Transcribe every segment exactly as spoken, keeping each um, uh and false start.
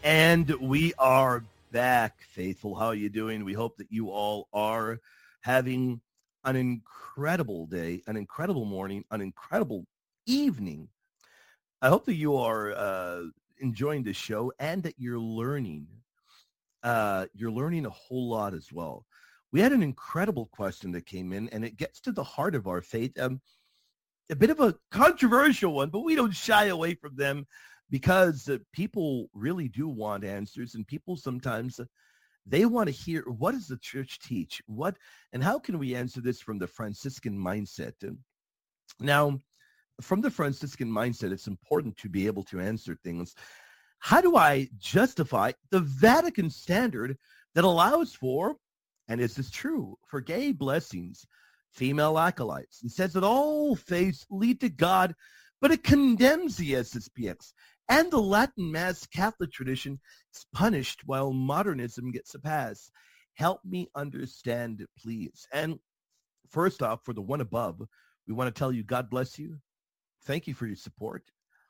And we are back, faithful. How are you doing? We hope that you all are having an incredible day, an incredible morning, an incredible evening. I hope that you are uh, enjoying the show and that you're learning. Uh, you're learning a whole lot as well. We had an incredible question that came in, and it gets to the heart of our faith. Um, a bit of a controversial one, but we don't shy away from them because uh, people really do want answers, and people sometimes uh, they want to hear, what does the church teach? What and how can we answer this from the Franciscan mindset? And now, from the Franciscan mindset, it's important to be able to answer things. How do I justify the Vatican standard that allows for, and is this true, for gay blessings, female acolytes, and says that all faiths lead to God, but it condemns the S S P X and the Latin Mass Catholic tradition is punished while modernism gets a pass. Help me understand, please. And first off, for the one above, we want to tell you, God bless you. Thank you for your support.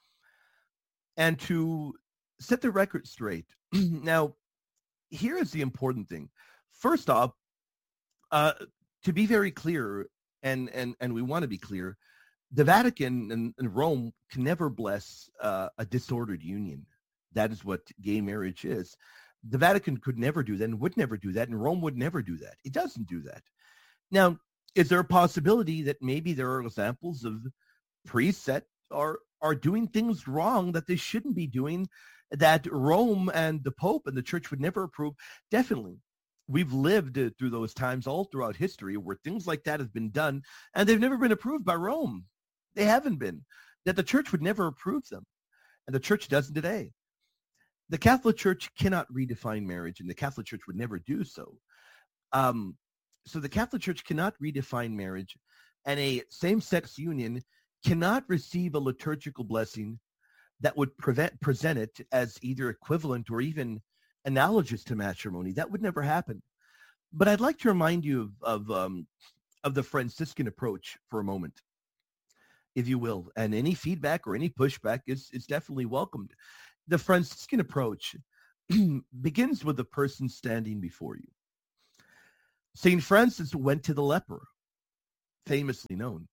And to set the record straight, now, here is the important thing. First off, uh, to be very clear, and, and, and we want to be clear, the Vatican and, and Rome can never bless uh, a disordered union. That is what gay marriage is. The Vatican could never do that and would never do that, and Rome would never do that. It doesn't do that. Now, is there a possibility that maybe there are examples of priests that are, are doing things wrong that they shouldn't be doing, that Rome and the Pope and the church would never approve? Definitely. We've lived uh, through those times all throughout history where things like that have been done, and they've never been approved by Rome. They haven't been. That the church would never approve them, and the church doesn't today. The Catholic Church cannot redefine marriage, and the Catholic Church would never do so. Um, so the Catholic Church cannot redefine marriage, and a same-sex union cannot receive a liturgical blessing that would prevent, present it as either equivalent or even analogous to matrimony. That would never happen. But I'd like to remind you of, of, um, of the Franciscan approach for a moment, if you will, and any feedback or any pushback is, is definitely welcomed. The Franciscan approach begins with the person standing before you. Saint Francis went to the leper, famously known.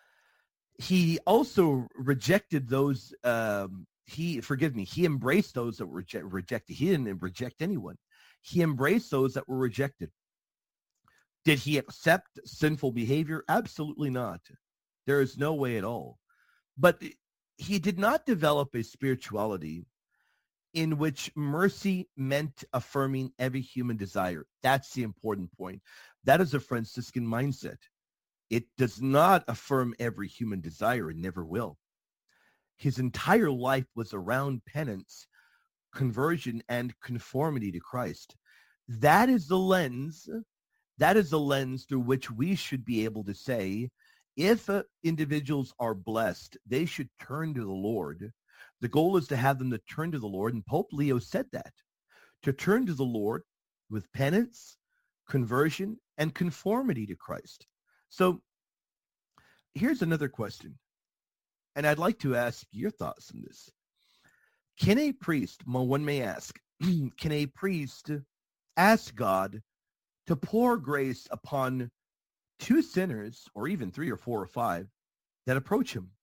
He also rejected those, um, he, forgive me, he embraced those that were reject, rejected. He didn't reject anyone. He embraced those that were rejected. Did he accept sinful behavior? Absolutely not. There is no way at all. But he did not develop a spirituality in which mercy meant affirming every human desire. That's the important point. That is a Franciscan mindset. It does not affirm every human desire and never will. His entire life was around penance, conversion, and conformity to Christ. That is the lens, that is the lens through which we should be able to say, if uh, individuals are blessed, they should turn to the Lord. The goal is to have them to turn to the Lord, and Pope Leo said that, to turn to the Lord with penance, conversion, and conformity to Christ. So here's another question, and I'd like to ask your thoughts on this. Can a priest, well, one may ask, can a priest ask God to pour grace upon two sinners, or even three or four or five, that approach him?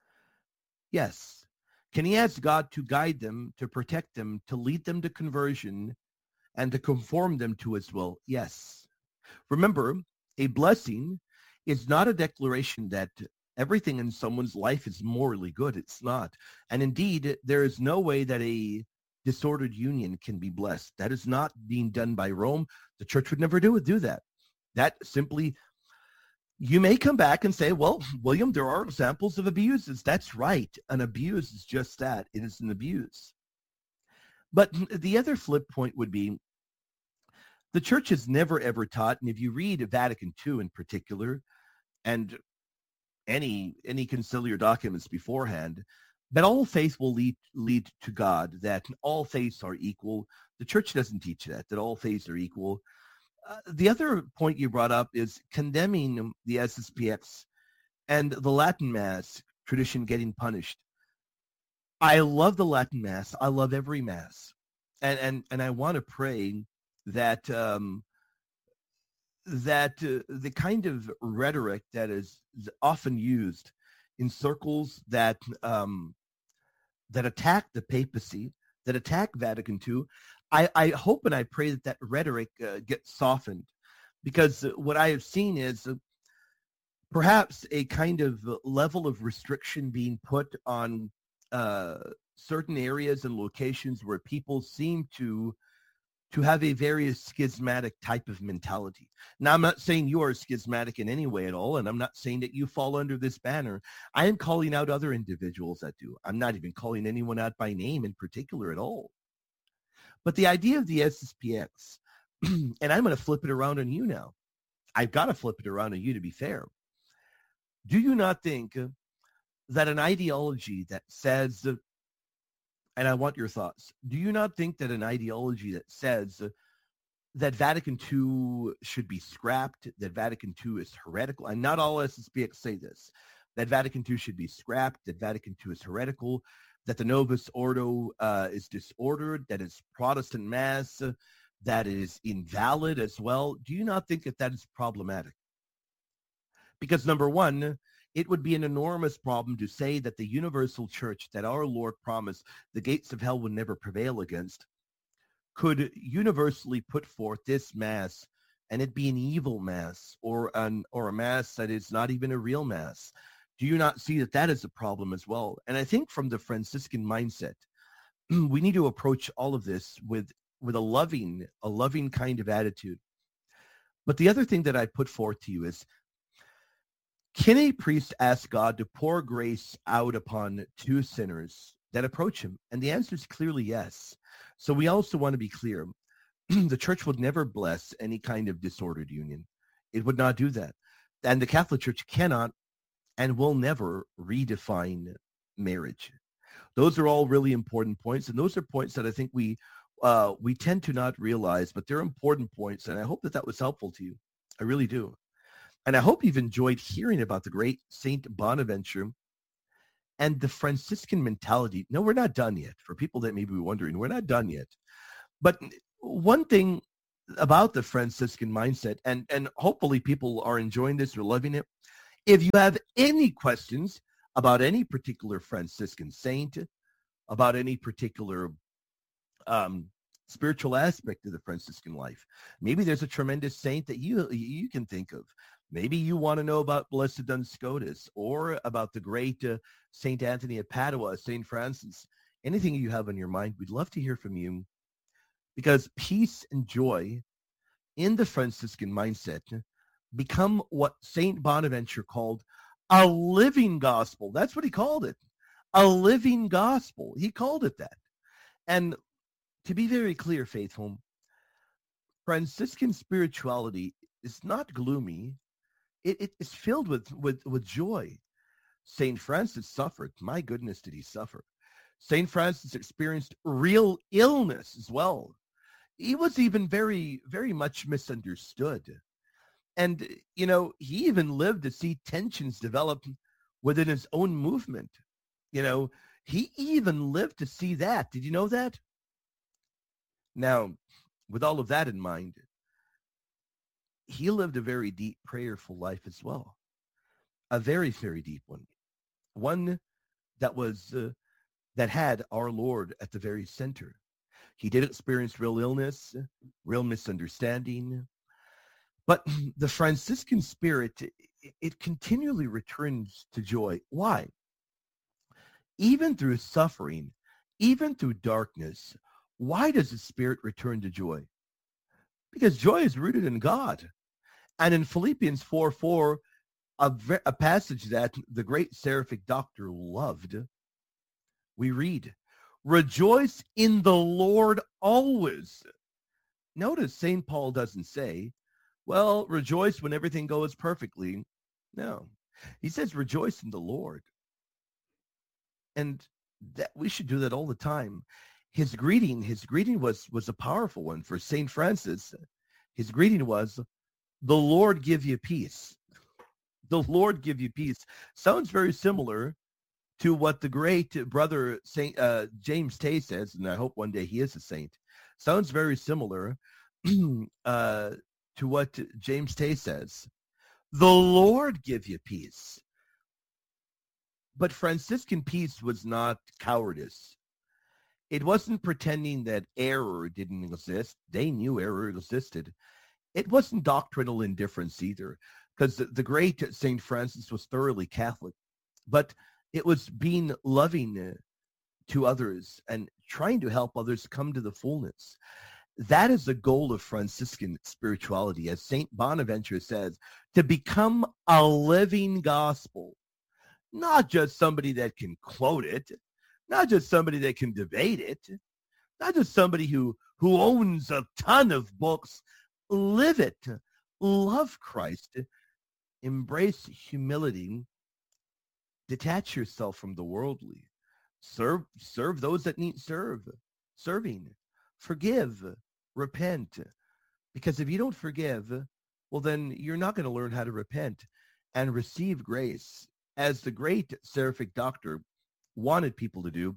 Yes. Can he ask God to guide them, to protect them, to lead them to conversion, and to conform them to his will? Yes. Remember, a blessing is not a declaration that everything in someone's life is morally good. It's not. And indeed, there is no way that a disordered union can be blessed. That is not being done by Rome. The church would never do, do that. That simply, you may come back and say, well, William, there are examples of abuses. That's right. An abuse is just that. It is an abuse. But the other flip point would be, the church has never, ever taught, and if you read Vatican Two in particular, and any any conciliar documents beforehand, that all faith will lead lead to God, that all faiths are equal. The church doesn't teach that, that all faiths are equal. Uh, the other point you brought up is condemning the S S P X and the Latin Mass tradition getting punished. I love the Latin Mass. I love every Mass. and and and I want to pray that um, that uh, the kind of rhetoric that is often used in circles that um, that attack the papacy, that attack Vatican two, I, I hope and I pray that that rhetoric uh, gets softened, because what I have seen is uh, perhaps a kind of level of restriction being put on uh, certain areas and locations where people seem to to have a very schismatic type of mentality. Now, I'm not saying you are schismatic in any way at all, and I'm not saying that you fall under this banner. I am calling out other individuals that do. I'm not even calling anyone out by name in particular at all. But the idea of the S S P X, and I'm going to flip it around on you now. I've got to flip it around on you to be fair. Do you not think that an ideology that says, and I want your thoughts, do you not think that an ideology that says that Vatican two should be scrapped, that Vatican two is heretical, and not all S S P X say this, that Vatican two should be scrapped, that Vatican two is heretical, that the Novus Ordo uh, is disordered, that it's Protestant Mass, uh, that it is invalid as well, do you not think that that is problematic? Because number one, it would be an enormous problem to say that the universal church that our Lord promised the gates of hell would never prevail against could universally put forth this mass and it be an evil mass, or an or a mass that is not even a real mass. Do you not see that that is a problem as well? And I think from the Franciscan mindset, we need to approach all of this with with a loving, a loving kind of attitude. But the other thing that I put forth to you is, can a priest ask God to pour grace out upon two sinners that approach him? And the answer is clearly yes. So we also want to be clear. The church would never bless any kind of disordered union. It would not do that. And the Catholic Church cannot and will never redefine marriage. Those are all really important points. And those are points that I think we uh, we tend to not realize, but they're important points. And I hope that that was helpful to you. I really do. And I hope you've enjoyed hearing about the great Saint Bonaventure and the Franciscan mentality. No, we're not done yet. For people that may be wondering, we're not done yet. But one thing about the Franciscan mindset, and, and hopefully people are enjoying this or loving it, if you have any questions about any particular Franciscan saint, about any particular um, spiritual aspect of the Franciscan life, maybe there's a tremendous saint that you you can think of. Maybe you want to know about Blessed Duns Scotus, or about the great uh, Saint Anthony of Padua, Saint Francis. Anything you have on your mind, we'd love to hear from you, because peace and joy in the Franciscan mindset become what Saint Bonaventure called a living gospel. That's what he called it, a living gospel. He called it that. And to be very clear, faithful, Franciscan spirituality is not gloomy. It, it is filled with, with, with joy. Saint Francis suffered. My goodness, did he suffer. Saint Francis experienced real illness as well. He was even very, very much misunderstood. And, you know, he even lived to see tensions develop within his own movement. You know, he even lived to see that. Did you know that? Now, with all of that in mind, he lived a very deep, prayerful life as well. A very, very deep one. One that was, uh, that had our Lord at the very center. He did experience real illness, real misunderstanding. But the Franciscan spirit, it, it continually returns to joy. Why? Even through suffering, even through darkness, why does the spirit return to joy? Because joy is rooted in God. And in Philippians four four, a, a passage that the great Seraphic Doctor loved, we read, rejoice in the Lord always. Notice Saint Paul doesn't say, well, rejoice when everything goes perfectly. No, he says rejoice in the Lord. And that we should do that all the time. His greeting, his greeting was, was a powerful one for Saint Francis. His greeting was, the Lord give you peace. The Lord give you peace. Sounds very similar to what the great brother Saint uh, James Tay says, and I hope one day he is a saint. Sounds very similar uh, to what James Tay says. The Lord give you peace. But Franciscan peace was not cowardice. It wasn't pretending that error didn't exist. They knew error existed. It wasn't doctrinal indifference either, because the, the great Saint Francis was thoroughly Catholic. But it was being loving to others and trying to help others come to the fullness. That is the goal of Franciscan spirituality, as Saint Bonaventure says, to become a living gospel, not just somebody that can quote it, not just somebody that can debate it, not just somebody who, who owns a ton of books. Live it. Love Christ. Embrace humility. Detach yourself from the worldly. Serve, serve those that need serve. Serving. Forgive. Repent. Because if you don't forgive, well, then you're not going to learn how to repent and receive grace. As the great Seraphic Doctor wanted people to do,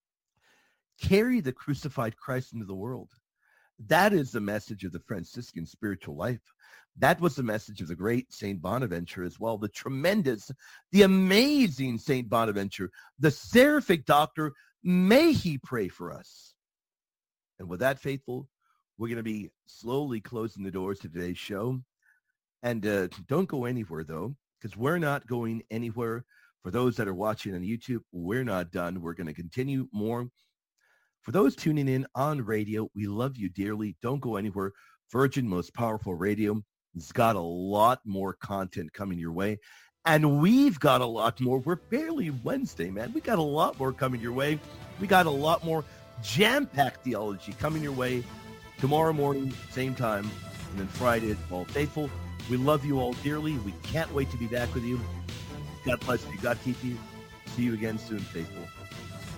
carry the crucified Christ into the world. That is the message of the Franciscan spiritual life. That was the message of the great Saint Bonaventure as well. The tremendous, the amazing Saint Bonaventure, the Seraphic Doctor. May he pray for us. And with that, faithful, we're going to be slowly closing the doors to today's show. And uh, don't go anywhere, though, because we're not going anywhere. For those that are watching on YouTube, we're not done. We're going to continue more. For those tuning in on radio, we love you dearly. Don't go anywhere. Virgin, most powerful radio, has got a lot more content coming your way. And we've got a lot more. We're barely Wednesday, man. We got a lot more coming your way. We got a lot more jam-packed theology coming your way tomorrow morning, same time. And then Friday is All Faithful. We love you all dearly. We can't wait to be back with you. God bless you. God keep you. See you again soon, faithful.